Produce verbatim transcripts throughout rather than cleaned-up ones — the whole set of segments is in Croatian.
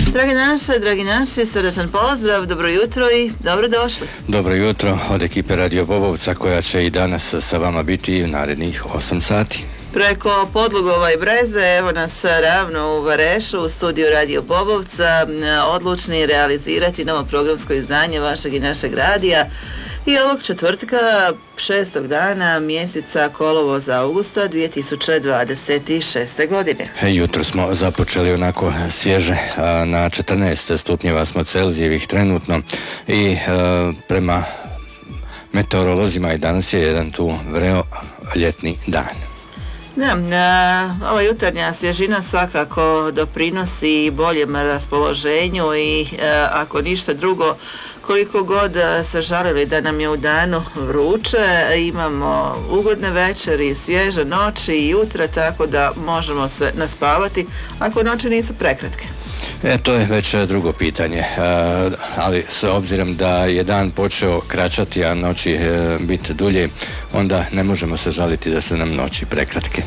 Dragi naše, dragi naši, srdečan pozdrav, dobro jutro i dobrodošli. Dobro jutro od ekipe Radio Bobovca koja će i danas sa vama biti u narednih osam sati. Preko Podlugova i Breze, evo nas ravno u Varešu, u studiju Radio Bobovca, odlučni realizirati novo programsko izdanje vašeg i našeg radija. I ovog četvrtka, šestog dana mjeseca kolovoza augusta dvije tisuće dvadeset šeste. godine. Jutro smo započeli onako svježe, na četrnaest stupnjeva smo Celzijevih trenutno i a, prema meteorolozima i danas je jedan tu vreo ljetni dan. Da, ova jutarnja svježina svakako doprinosi boljem raspoloženju i a, ako ništa drugo, koliko god se žalili da nam je u danu vruće, imamo ugodne večeri, svježe noći i jutra, tako da možemo se naspavati ako noći nisu prekratke. E, to je već drugo pitanje, e, ali s obzirom da je dan počeo kraćati, a noći e, biti dulje, onda ne možemo se žaliti da su nam noći prekratke.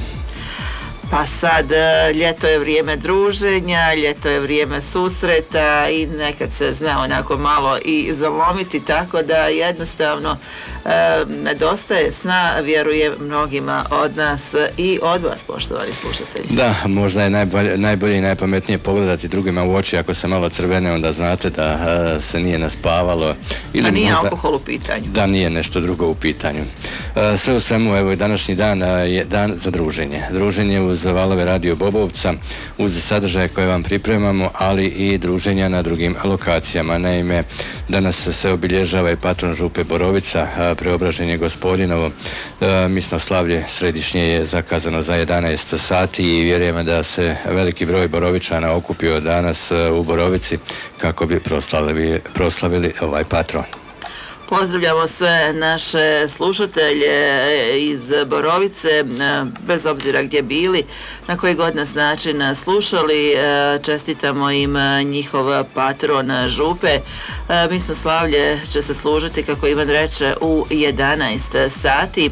Pa sad, ljeto je vrijeme druženja, ljeto je vrijeme susreta i nekad se zna onako malo i zalomiti, tako da jednostavno e, nedostaje sna, vjerujem mnogima od nas i od vas, poštovani slušatelji. Da, možda je najbolje, najbolje i najpametnije pogledati drugima u oči, ako se malo crvene, onda znate da a, se nije naspavalo. Ili a nije možda, alkohol u pitanju. Da nije nešto drugo u pitanju. A, sve u svemu, evo i današnji dan a, je dan za druženje. Druženje uz valove Radio Bobovca, uz sadržaje koje vam pripremamo, ali i druženja na drugim lokacijama. Naime, danas se obilježava i patron župe Borovica, Preobraženje Gospodinovo. Misno slavlje središnje je zakazano za jedanaest sati i vjerujemo da se veliki broj Borovičana okupio danas u Borovici kako bi proslavili, proslavili ovaj patron. Pozdravljamo sve naše slušatelje iz Borovice, bez obzira gdje bili, na koji god nas način slušali. Čestitamo im njihov patron župe. Misno slavlje će se služiti, kako Ivan reče, u jedanaest sati,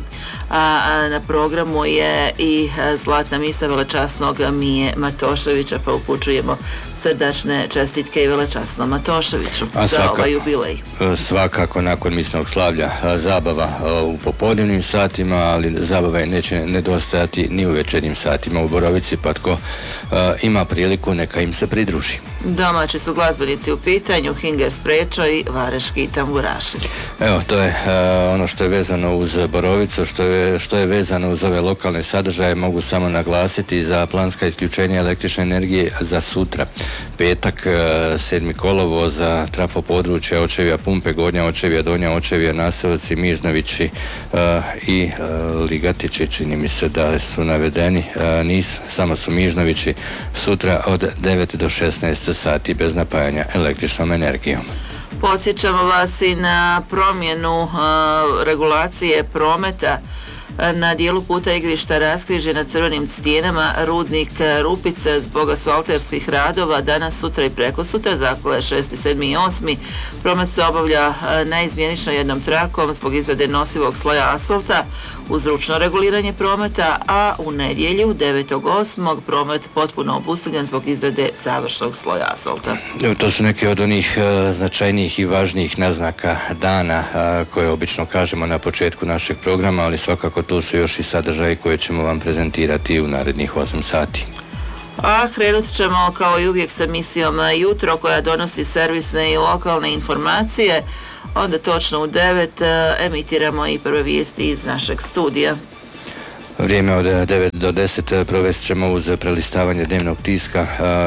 a na programu je i zlatna misa velečasnog Mije Matoševića, pa upućujemo srdačne čestitke i velečasnom Matoševiću a za svaka, ovaj jubilej. Svakako nakon misnog slavlja zabava u popodnevnim satima, ali zabava neće nedostajati ni u večernjim satima u Borovici, pa tko ima priliku neka im se pridruži. Domaći su glazbenici u pitanju, Hinger Sprečo i Vareški tamburaši. Evo, to je uh, ono što je vezano uz Borovicu, što je, što je vezano uz ove lokalne sadržaje. Mogu samo naglasiti za planska isključenja električne energije za sutra, petak, uh, sedmi kolovoz, za trafo područje Očevija Pumpe, Gornja Očevija, Donja Očevija, Naseovci, Mižnovići uh, i uh, Ligatići, čini mi se da su navedeni, uh, nisu, samo su Mižnovići, sutra od devet do šesnaest sati bez napajanja električnom energijom. Podsjećamo vas i na promjenu uh, regulacije prometa na dijelu puta igrišta Raskrižje na crvenim stijenama, rudnik Rupice, zbog asfalterskih radova danas, sutra i preko sutra, dakle šesti, sedmi i osmi promet se obavlja naizmjenično jednom trakom zbog izrade nosivog sloja asfalta uz ručno reguliranje prometa, a u nedjelju devetog osmog promet potpuno obustavljen zbog izrade završnog sloja asfalta. To su neke od onih uh, značajnijih i važnijih naznaka dana uh, koje obično kažemo na početku našeg programa, ali svakako tu su još i sadržaji koje ćemo vam prezentirati u narednih osam sati. A krenut ćemo kao i uvijek sa emisijom Jutro, koja donosi servisne i lokalne informacije. Onda točno u devet emitiramo i prve vijesti iz našeg studija. Vrijeme od devet do deset provest ćemo uz prelistavanje dnevnog tiska,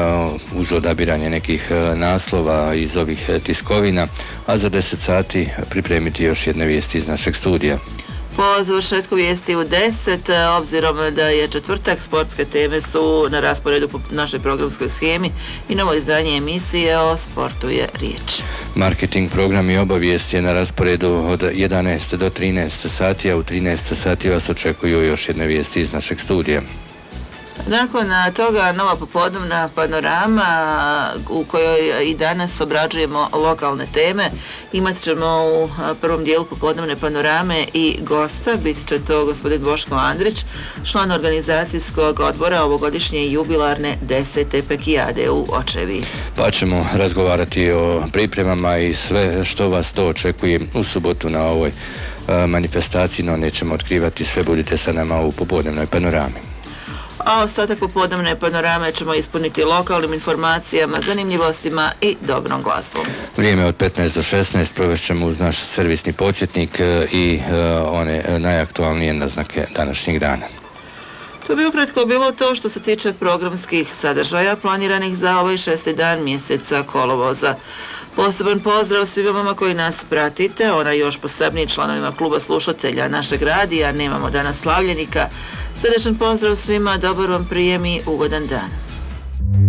uz odabiranje nekih naslova iz ovih tiskovina, a za deset sati pripremiti još jedne vijesti iz našeg studija. Po završetku vijesti u deset, obzirom da je četvrtak, sportske teme su na rasporedu po našoj programskoj shemi i novo izdanje emisije o sportu je riječ. Marketing program i obavijest je na rasporedu od jedanaest do trinaest sati, a u trinaest sati vas očekuju još jedne vijesti iz našeg studija. Nakon toga nova popodnevna panorama u kojoj i danas obrađujemo lokalne teme. Imat ćemo u prvom dijelu popodnevne panorame i gosta, bit će to gospodin Boško Andrić, član organizacijskog odbora ovogodišnje jubilarne desete Pekijade u Očevi. Pa ćemo razgovarati o pripremama i sve što vas to očekuje u subotu na ovoj manifestaciji, no nećemo otkrivati sve, budite sa nama u popodnevnoj panorami. A ostatak popodnevne panorame ćemo ispuniti lokalnim informacijama, zanimljivostima i dobrom glazbom. Vrijeme od petnaest do šesnaest provešćemo uz naš servisni podsjetnik i one najaktualnije naznake današnjeg dana. To bi ukratko bilo to što se tiče programskih sadržaja planiranih za ovaj šesti dan mjeseca kolovoza. Poseban pozdrav svima vama koji nas pratite, ona još posebniji članovima kluba slušatelja našeg radija, nemamo danas slavljenika. Srdečan pozdrav svima, dobar vam prijem i ugodan dan.